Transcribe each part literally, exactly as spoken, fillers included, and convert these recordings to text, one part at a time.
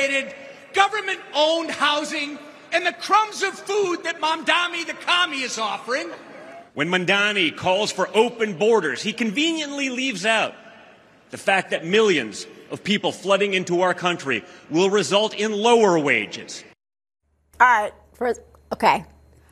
tax-regulated, government-owned housing and the crumbs of food that Mamdani the commie is offering. When Mamdani calls for open borders, he conveniently leaves out the fact that millions of people flooding into our country will result in lower wages. All right. First, okay.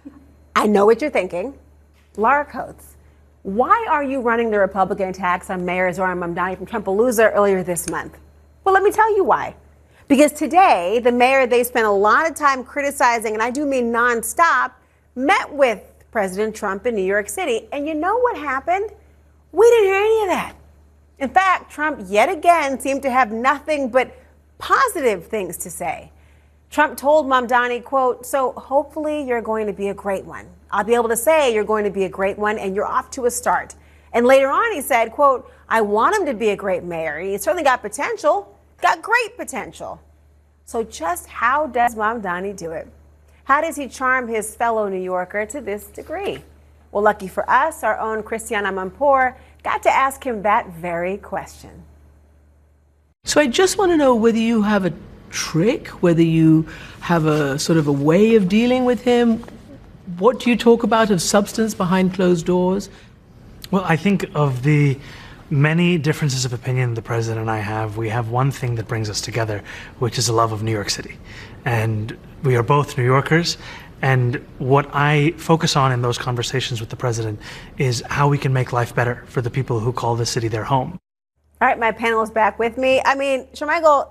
I know what you're thinking. Laura Coates, why are you running the Republican attacks on Mayor Zohran Mamdani from Trumpalooza earlier this month? Well, let me tell you why. Because today, the mayor they spent a lot of time criticizing, and I do mean nonstop, met with President Trump in New York City. And you know what happened? We didn't hear any of that. In fact, Trump yet again seemed to have nothing but positive things to say. Trump told Mamdani, quote, so hopefully you're going to be a great one. I'll be able to say you're going to be a great one and you're off to a start. And later on he said, quote, I want him to be a great mayor. He certainly got potential, got great potential. So just how does Mamdani do it? How does he charm his fellow New Yorker to this degree? Well, lucky for us, our own Christiana Amanpour got to ask him that very question. So I just want to know whether you have a trick, whether you have a sort of a way of dealing with him. What do you talk about of substance behind closed doors? Well, I think of the many differences of opinion the president and I have, we have one thing that brings us together, which is a love of New York City. And we are both New Yorkers. And what I focus on in those conversations with the president is how we can make life better for the people who call this city their home. All right, my panel is back with me. I mean, Shermichael,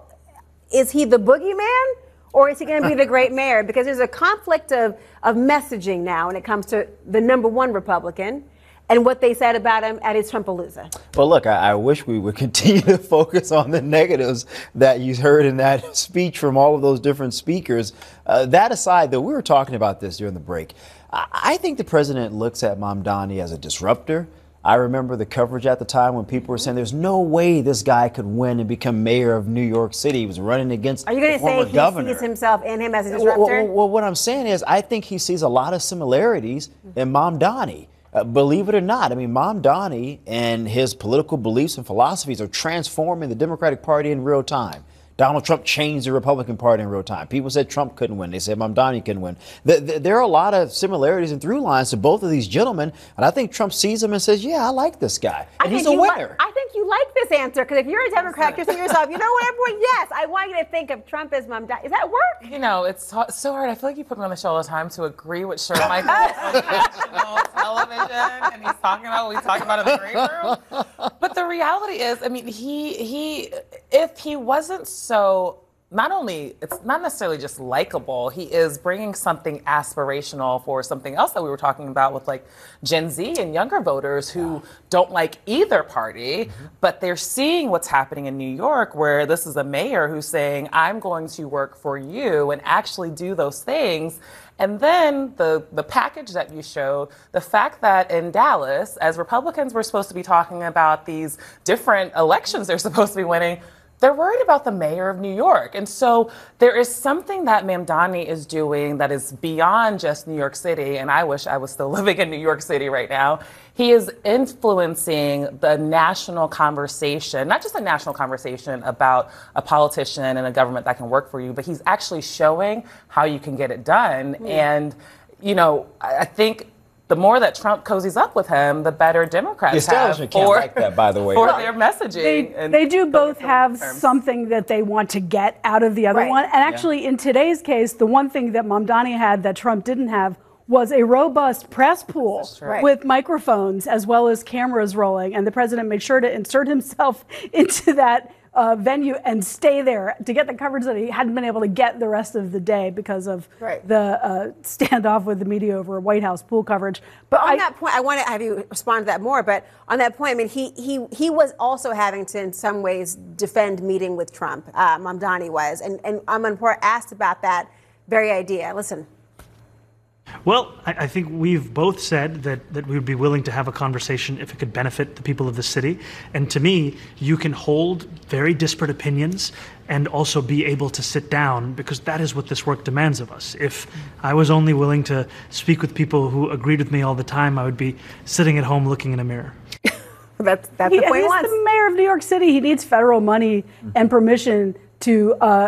is he the boogeyman or is he going to be the great mayor? Because there's a conflict of, of messaging now when it comes to the number one Republican and what they said about him at his Trumpalooza. Well, look, I, I wish we would continue to focus on the negatives that you heard in that speech from all of those different speakers. Uh, that aside, though, we were talking about this during the break. I, I think the president looks at Mamdani as a disruptor. I remember the coverage at the time when people were saying there's no way this guy could win and become mayor of New York City. He was running against Are you going to say he governor. sees himself in him as a disruptor? Well, well, well, what I'm saying is I think he sees a lot of similarities in Mamdani. Uh, believe it or not, I mean, Mamdani and his political beliefs and philosophies are transforming the Democratic Party in real time. Donald Trump changed the Republican Party in real time. People said Trump couldn't win. They said Mamdani couldn't win. The, the, there are a lot of similarities and through lines to both of these gentlemen. And I think Trump sees them and says, yeah, I like this guy. And he's a winner. Li- I think you like this answer because if you're a Democrat, you're saying to yourself, you know what, everyone, yes, I want you to think of Trump as Mamdani. Is that work? You know, it's so hard. I feel like you put me on the show all the time to agree with Shermichael on national television, and he's talking about what we talk about in the green room. But the reality is, I mean, he he if he wasn't so. Not only, it's not necessarily just likable, he is bringing something aspirational for something else that we were talking about with like Gen Z and younger voters who yeah. don't like either party, mm-hmm. but they're seeing what's happening in New York where this is a mayor who's saying, I'm going to work for you and actually do those things. And then the, the package that you showed, the fact that in Dallas, as Republicans were supposed to be talking about these different elections they're supposed to be winning, they're worried about the mayor of New York. And so there is something that Mamdani is doing that is beyond just New York City. And I wish I was still living in New York City right now. He is influencing the national conversation, not just a national conversation about a politician and a government that can work for you, but he's actually showing how you can get it done. Mm. And, you know, I think the more that Trump cozies up with him, the better Democrats the establishment have for, can't like that, by the way. for their messaging. They, and they do both have terms. something that they want to get out of the other right. one. And actually, yeah. in today's case, the one thing that Mamdani had that Trump didn't have was a robust press pool right. with microphones as well as cameras rolling. And the president made sure to insert himself into that uh, venue and stay there to get the coverage that he hadn't been able to get the rest of the day because of right. the uh, standoff with the media over White House pool coverage. But on I, that point, I want to have you respond to that more. But on that point, I mean, he he he was also having to, in some ways, defend meeting with Trump. Uh, Mamdani was, and and Amanpour asked about that very idea. Listen. Well, I, I think we've both said that, that we would be willing to have a conversation if it could benefit the people of the city. And to me, you can hold very disparate opinions and also be able to sit down because that is what this work demands of us. If I was only willing to speak with people who agreed with me all the time, I would be sitting at home looking in a mirror. that's that's he, the point. He's the mayor of New York City. He needs federal money and permission to uh,